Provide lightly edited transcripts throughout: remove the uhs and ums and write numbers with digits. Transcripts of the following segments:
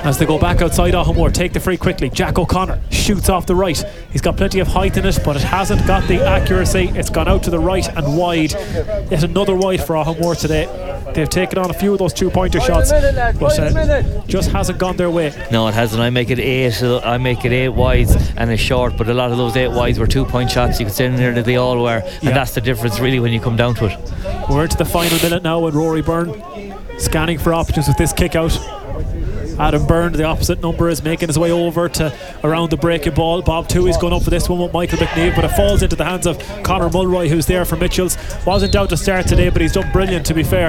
As they go back outside Ahamore, take the free quickly. Jack O'Connor shoots off the right. He's got plenty of height in it, but it hasn't got the accuracy. It's gone out to the right and wide. Yet another wide for Ahamore today. They've taken on a few of those 2-pointer shots, but just hasn't gone their way. No, it hasn't. I make it 8 wides and a short, but a lot of those 8 wides were 2-point shots. You could say nearly they all were, and that's the difference really when you come down to it. We're into the final minute now, and Rory Byrne scanning for options with this kick out. Adam Byrne, the opposite number, is making his way over to around the breaking ball. Bob Toohey's going up for this one with Michael McNeil, but it falls into the hands of Conor Mulroy, who's there for Mitchells. Wasn't down to start today, but he's done brilliant, to be fair.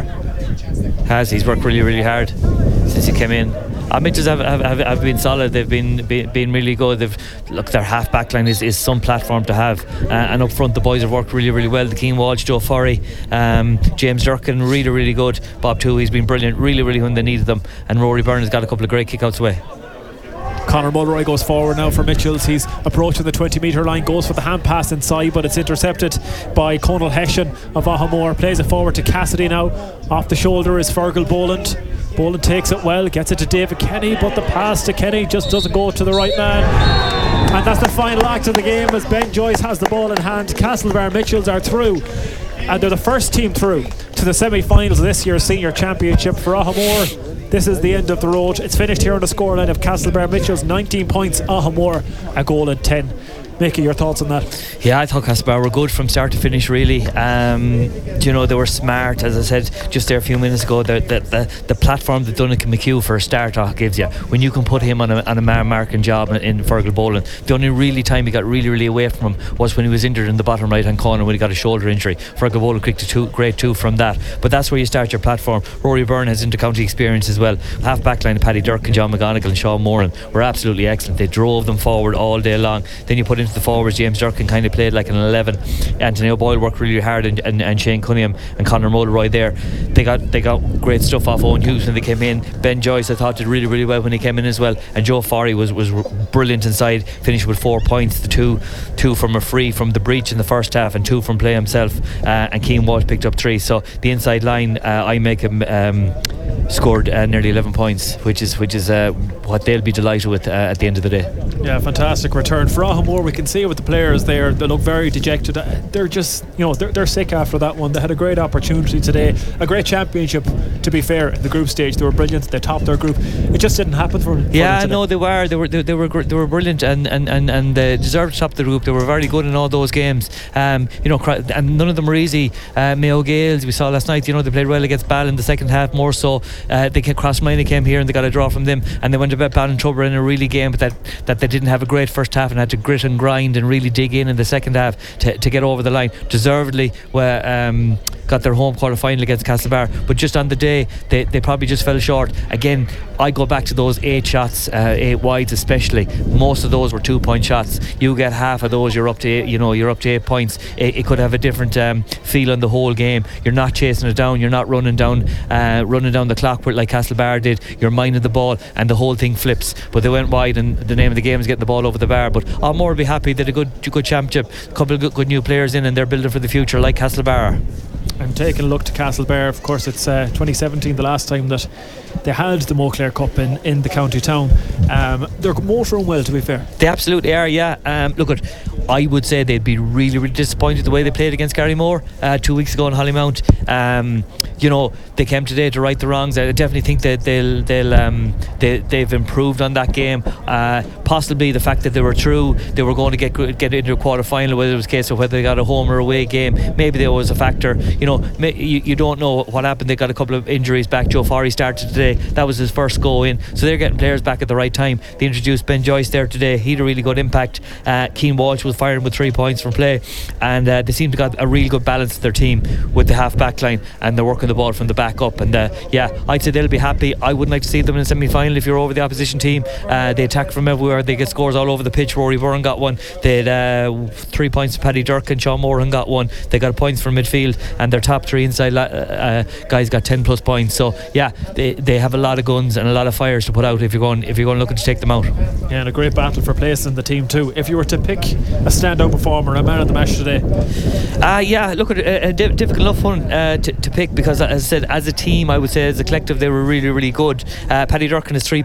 He's worked really, really hard since he came in. Mitchells have been solid. They've been really good. Their half back line is some platform to have, and up front the boys have worked really, really well. The Keane Walsh, Joe Furry, James Durkin, really, really good. Bob Toohey's been brilliant, really, really when they needed them, and Rory Byrne has got a couple of great kickouts away. Conor Mulroy goes forward now for Mitchells. He's approaching the 20-metre line, goes for the hand pass inside, but it's intercepted by Conal Hessian of Ahamore. Plays it forward to Cassidy now. Off the shoulder is Fergal Boland. Boland takes it well, gets it to David Kenny, but the pass to Kenny just doesn't go to the right man. And that's the final act of the game as Ben Joyce has the ball in hand. Castlebar Mitchells are through, and they're the first team through to the semi-finals of this year's senior championship. For Ahamore, this is the end of the road. It's finished here on the scoreline of Castlebar Mitchells 19 points, Ahamore a goal and 10. Mickey, your thoughts on that? Yeah, I thought Castlebar were good from start to finish, really. They were smart, as I said just there a few minutes ago. The platform that Donnacha McHugh for a start gives you, when you can put him on a marking job in Fergal Boland. The only really time he got really, really away from him was when he was injured in the bottom right hand corner when he got a shoulder injury. Fergal Boland kicked a great two from that, but that's where you start your platform. Rory Byrne has inter-county experience as well. Half back line of Paddy Durkin, John McGonigal and Sean Moran were absolutely excellent. They drove them forward all day long. Then you put into the forwards, James Durkin kind of played like an 11. Anthony O'Boyle worked really hard, and Shane Cunningham and Conor Mulroy there. They got great stuff off Owen Hughes when they came in. Ben Joyce, I thought, did really, really well when he came in as well. And Joe Forry was brilliant inside, finished with 4 points. The two from a free from the breach in the first half, and 2 from play himself. And Keane Walsh picked up 3. So the inside line, I make him scored nearly 11 points, which is what they'll be delighted with at the end of the day. Yeah, fantastic return for Ahamore. We can see it with the players there. They look very dejected. They're just, they're sick after that one. They had a great opportunity today, a great championship, to be fair. In the group stage they were brilliant. They topped their group. It just didn't happen for them. Yeah, no, they were brilliant, and they deserved to top the group. They were very good in all those games. And none of them were easy. Mayo Gales, we saw last night, they played well against Ball in the second half, more so. They came cross line, they came here and they got a draw from them, and they went to Ball and Trouble in a really game, but that they didn't have a great first half and had to grit and grind and really dig in the second half to get over the line. Deservedly got their home quarter final against Castlebar, but just on the day they probably just fell short. Again, I go back to those 8 shots, 8 wides especially. Most of those were 2-point shots. You get half of those, you're up to 8 points. It could have a different feel on the whole game. You're not chasing it down, you're not running down the clock like Castlebar did. You're minding the ball and the whole thing flips. But they went wide, and the name of the game is getting the ball over the bar. But Ahamore will be happy that a good championship, a couple of good new players in, and they're building for the future like Castlebar. I'm taking a look to Castlebar. Of course, it's 2017, the last time that they had the Moncler Cup in the county town. They're motoring well, to be fair. They absolutely are, yeah. I would say they'd be really, really disappointed the way they played against Garrymore 2 weeks ago in Hollymount. They came today to right the wrongs. I definitely think that they've improved on that game. Possibly the fact that they were through, they were going to get into a quarter final, whether it was a case of whether they got a home or away game. Maybe there was a factor. You don't know what happened. They got a couple of injuries back. Joe Forry started today. That was his first go in, so they're getting players back at the right time. They introduced Ben Joyce there today. He had a really good impact. Keane Walsh was firing with 3 points from play, and they seem to got a really good balance to their team with the half back line, and they're working the ball from the back up. And I'd say they'll be happy. I wouldn't like to see them in a semi-final if you're over the opposition team. They attack from everywhere. They get scores all over the pitch. Rory Byrne got one. They had 3 points to Paddy Durkin. Sean Moran got one. They got points from midfield, and their top 3 inside guys got 10 plus points. So they have a lot of guns and a lot of fires to put out if you're going looking to take them out. Yeah, and a great battle for place in the team too. If you were to pick a standout performer, a man of the match today, look at a difficult enough one to pick, because as I said, as a team, I would say as a collective they were really, really good. Paddy Durkin has 3